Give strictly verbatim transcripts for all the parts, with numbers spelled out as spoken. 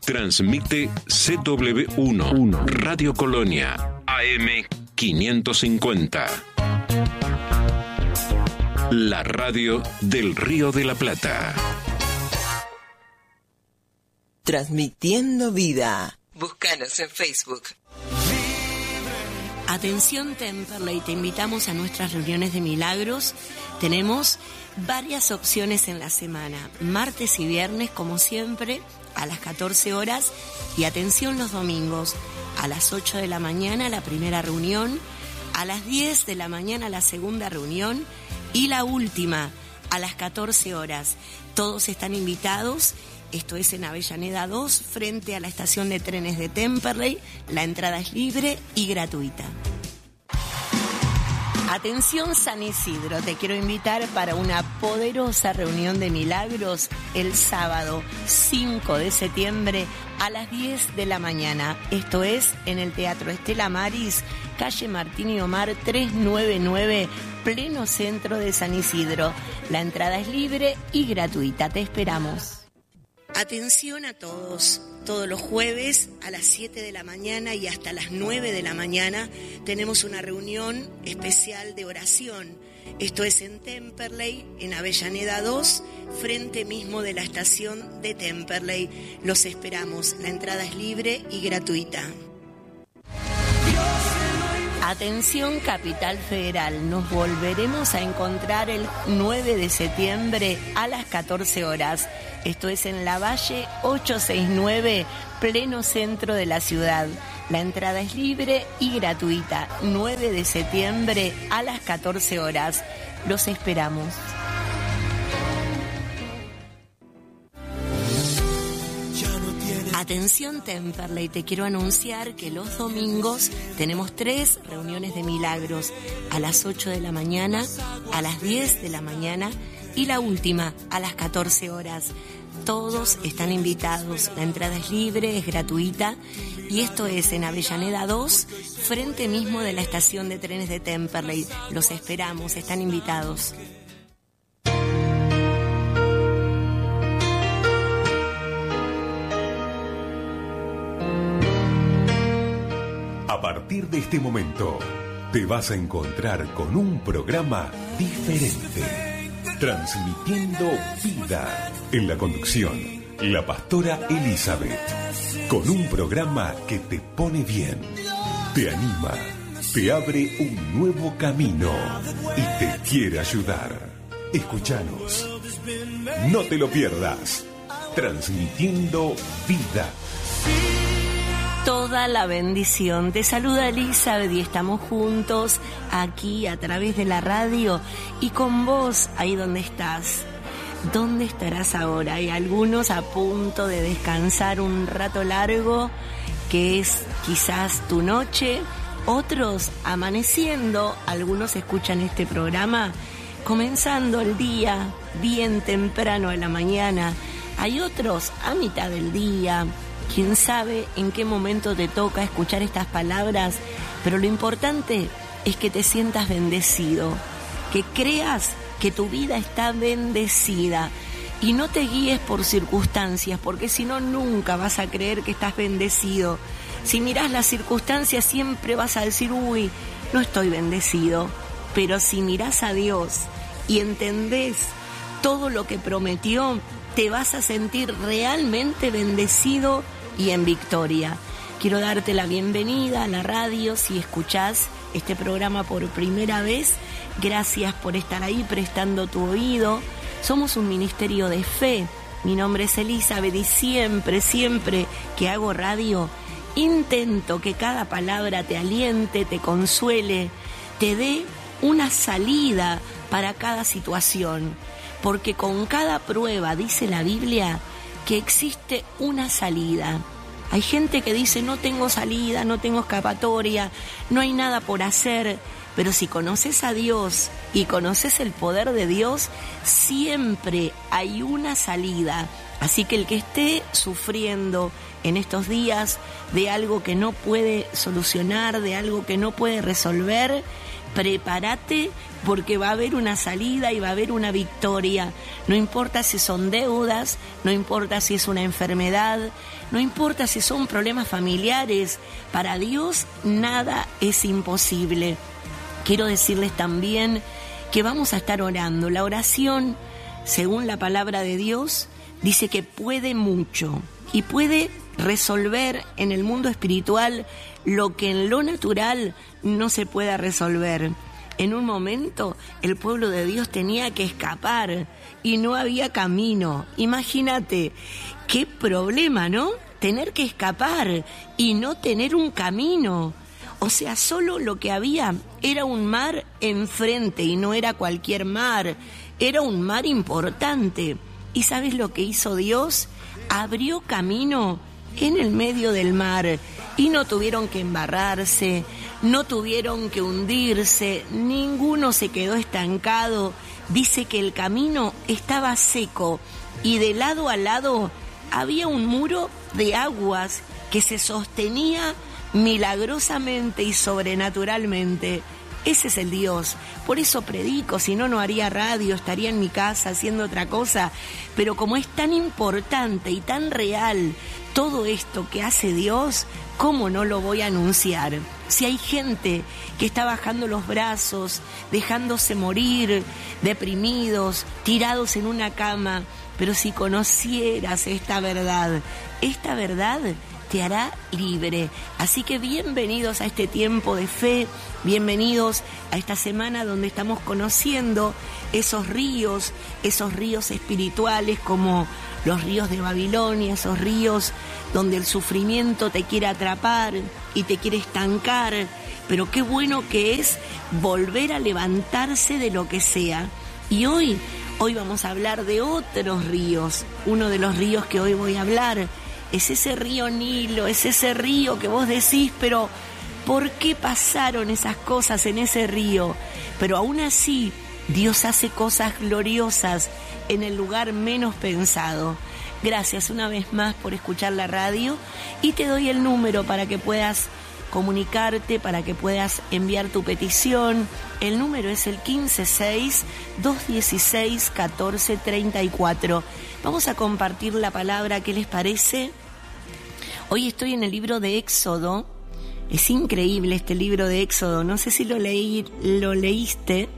Transmite C W uno, Radio Colonia, A M quinientos cincuenta. La radio del Río de la Plata. Transmitiendo vida. Búscanos en Facebook. Atención Temperley, te invitamos a nuestras reuniones de milagros. Tenemos varias opciones en la semana, martes y viernes como siempre a las catorce horas, y atención los domingos a las ocho de la mañana la primera reunión, a las diez de la mañana la segunda reunión y la última a las catorce horas. Todos están invitados. Esto es en Avellaneda dos, frente a la estación de trenes de Temperley. La entrada es libre y gratuita. Atención San Isidro, te quiero invitar para una poderosa reunión de milagros el sábado cinco de septiembre a las diez de la mañana. Esto es en el Teatro Estela Maris, calle Martín y Omar trescientos noventa y nueve, pleno centro de San Isidro. La entrada es libre y gratuita, te esperamos. Atención a todos, todos los jueves a las siete de la mañana y hasta las nueve de la mañana tenemos una reunión especial de oración. Esto es en Temperley, en Avellaneda dos, frente mismo de la estación de Temperley. Los esperamos, la entrada es libre y gratuita. Atención Capital Federal, nos volveremos a encontrar el nueve de septiembre a las catorce horas. Esto es en Lavalle ochocientos sesenta y nueve, pleno centro de la ciudad. La entrada es libre y gratuita. nueve de septiembre a las catorce horas. Los esperamos. Atención Temperley, te quiero anunciar que los domingos tenemos tres reuniones de milagros, a las ocho de la mañana, a las diez de la mañana y la última a las catorce horas. Todos están invitados, la entrada es libre, es gratuita, y esto es en Avellaneda dos, frente mismo de la estación de trenes de Temperley. Los esperamos, están invitados. A partir de este momento, te vas a encontrar con un programa diferente, transmitiendo vida. En la conducción, la pastora Elizabeth, con un programa que te pone bien, te anima, te abre un nuevo camino y te quiere ayudar. Escúchanos, no te lo pierdas, transmitiendo vida. Toda la bendición. Te saluda Elizabeth y estamos juntos aquí a través de la radio y con vos ahí donde estás. ¿Dónde estarás ahora? Hay algunos a punto de descansar un rato largo, que es quizás tu noche, otros amaneciendo, algunos escuchan este programa comenzando el día bien temprano a la mañana, hay otros a mitad del día. Quién sabe en qué momento te toca escuchar estas palabras, pero lo importante es que te sientas bendecido, que creas que tu vida está bendecida y no te guíes por circunstancias, porque si no nunca vas a creer que estás bendecido. Si mirás las circunstancias siempre vas a decir, uy, no estoy bendecido, pero si mirás a Dios y entendés todo lo que prometió, te vas a sentir realmente bendecido y en victoria. Quiero darte la bienvenida a la radio. Si escuchás este programa por primera vez, gracias por estar ahí prestando tu oído. Somos un ministerio de fe. Mi nombre es Elizabeth y siempre, siempre que hago radio, intento que cada palabra te aliente, te consuele, te dé una salida para cada situación. Porque con cada prueba, dice la Biblia, que existe una salida. Hay gente que dice, no tengo salida, no tengo escapatoria, no hay nada por hacer. Pero si conoces a Dios y conoces el poder de Dios, siempre hay una salida. Así que el que esté sufriendo en estos días de algo que no puede solucionar, de algo que no puede resolver, prepárate porque va a haber una salida y va a haber una victoria. No importa si son deudas, no importa si es una enfermedad, no importa si son problemas familiares. Para Dios nada es imposible. Quiero decirles también que vamos a estar orando. La oración, según la palabra de Dios, dice que puede mucho y puede resolver en el mundo espiritual lo que en lo natural no se pueda resolver. En un momento el pueblo de Dios tenía que escapar y no había camino. Imagínate, qué problema, ¿no? Tener que escapar y no tener un camino. O sea, solo lo que había era un mar enfrente y no era cualquier mar, era un mar importante. ¿Y sabes lo que hizo Dios? Abrió camino en el medio del mar y no tuvieron que embarrarse, no tuvieron que hundirse, ninguno se quedó estancado. Dice que el camino estaba seco y de lado a lado había un muro de aguas que se sostenía milagrosamente y sobrenaturalmente. Ese es el Dios. Por eso predico, si no, no haría radio, estaría en mi casa haciendo otra cosa. Pero como es tan importante y tan real todo esto que hace Dios, ¿cómo no lo voy a anunciar? Si hay gente que está bajando los brazos, dejándose morir, deprimidos, tirados en una cama, pero si conocieras esta verdad, esta verdad te hará libre. Así que bienvenidos a este tiempo de fe, bienvenidos a esta semana donde estamos conociendo esos ríos, esos ríos espirituales como los ríos de Babilonia, esos ríos donde el sufrimiento te quiere atrapar y te quiere estancar, pero qué bueno que es volver a levantarse de lo que sea. Y hoy, hoy vamos a hablar de otros ríos. Uno de los ríos que hoy voy a hablar es ese río Nilo, es ese río que vos decís, pero ¿por qué pasaron esas cosas en ese río? Pero aún así, Dios hace cosas gloriosas en el lugar menos pensado. Gracias una vez más por escuchar la radio y te doy el número para que puedas comunicarte, para que puedas enviar tu petición. El número es el quince seis, doscientos dieciséis, catorce treinta y cuatro. Vamos a compartir la palabra, ¿qué les parece? Hoy estoy en el libro de Éxodo. Es increíble este libro de Éxodo, no sé si lo leí, lo leíste.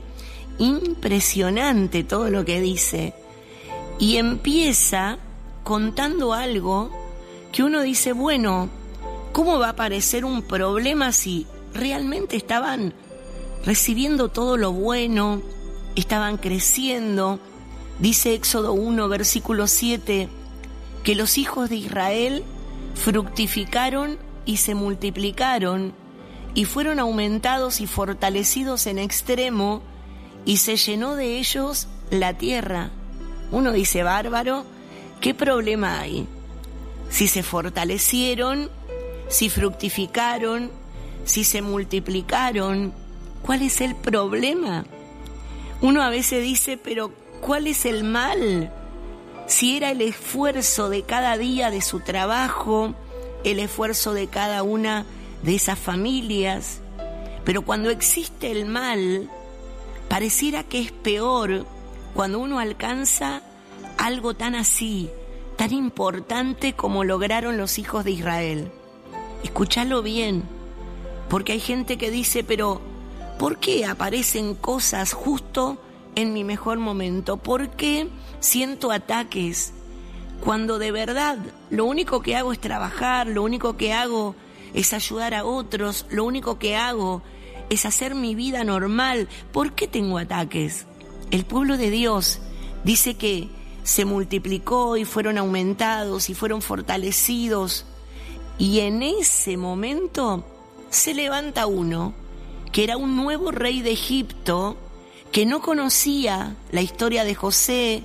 Impresionante todo lo que dice. Y empieza contando algo que uno dice, bueno, ¿cómo va a aparecer un problema si realmente estaban recibiendo todo lo bueno, estaban creciendo? Dice Éxodo uno, versículo siete, que los hijos de Israel fructificaron y se multiplicaron y fueron aumentados y fortalecidos en extremo y se llenó de ellos la tierra. Uno dice, bárbaro, ¿qué problema hay? Si se fortalecieron, si fructificaron, si se multiplicaron, ¿cuál es el problema? Uno a veces dice, pero ¿cuál es el mal? Si era el esfuerzo de cada día de su trabajo, el esfuerzo de cada una de esas familias. Pero cuando existe el mal, pareciera que es peor cuando uno alcanza algo tan así, tan importante como lograron los hijos de Israel. Escúchalo bien, porque hay gente que dice, pero ¿por qué aparecen cosas justo en mi mejor momento? ¿Por qué siento ataques cuando de verdad lo único que hago es trabajar, lo único que hago es ayudar a otros, lo único que hago es hacer mi vida normal? ¿Por qué tengo ataques? El pueblo de Dios dice que se multiplicó y fueron aumentados y fueron fortalecidos, y en ese momento se levanta uno que era un nuevo rey de Egipto que no conocía la historia de José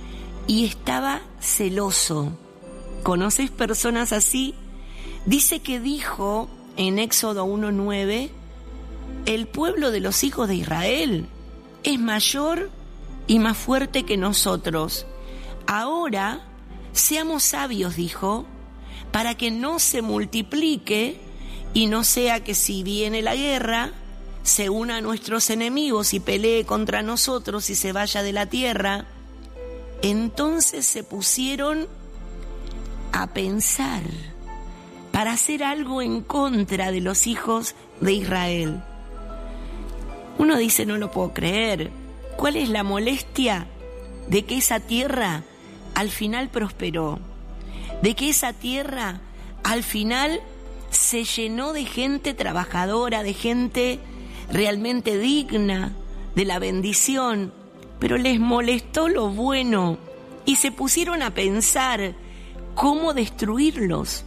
y estaba celoso. ¿Conoces personas así? Dice que dijo en Éxodo uno nueve, el pueblo de los hijos de Israel es mayor y más fuerte que nosotros. Ahora seamos sabios, dijo, para que no se multiplique y no sea que si viene la guerra se una a nuestros enemigos y pelee contra nosotros y se vaya de la tierra. Entonces se pusieron a pensar para hacer algo en contra de los hijos de Israel. Uno dice, no lo puedo creer. ¿Cuál es la molestia de que esa tierra al final prosperó? De que esa tierra al final se llenó de gente trabajadora, de gente realmente digna de la bendición, pero les molestó lo bueno y se pusieron a pensar cómo destruirlos.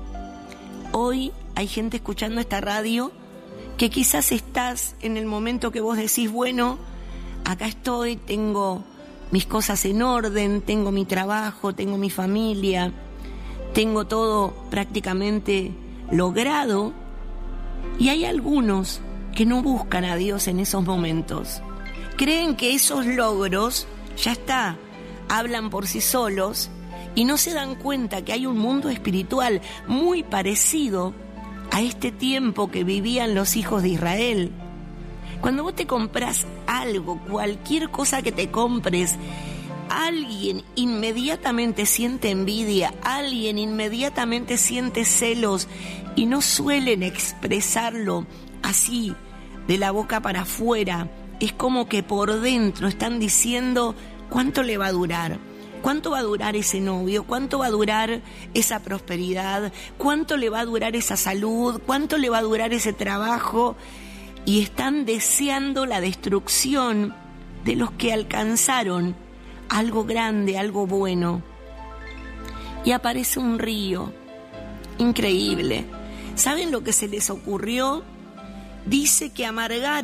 Hoy hay gente escuchando esta radio que quizás estás en el momento que vos decís, bueno, acá estoy, tengo mis cosas en orden, tengo mi trabajo, tengo mi familia, tengo todo prácticamente logrado, y hay algunos que no buscan a Dios en esos momentos. Creen que esos logros, ya está, hablan por sí solos y no se dan cuenta que hay un mundo espiritual muy parecido a este tiempo que vivían los hijos de Israel. Cuando vos te compras algo, cualquier cosa que te compres, alguien inmediatamente siente envidia, alguien inmediatamente siente celos y no suelen expresarlo así, de la boca para afuera. Es como que por dentro están diciendo cuánto le va a durar, cuánto va a durar ese novio, cuánto va a durar esa prosperidad, cuánto le va a durar esa salud, cuánto le va a durar ese trabajo, y están deseando la destrucción de los que alcanzaron algo grande, algo bueno. Y aparece un río increíble. ¿Saben lo que se les ocurrió? Dice que amargaron